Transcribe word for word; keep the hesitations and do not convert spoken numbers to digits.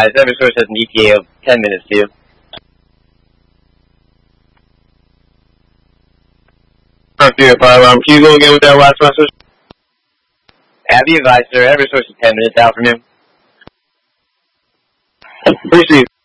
advised, Eversource has an E T A of ten minutes to you. Frontier Fire Alarm, can you go again with that last message? Have you advised, sir, Eversource is ten minutes out from you. Received.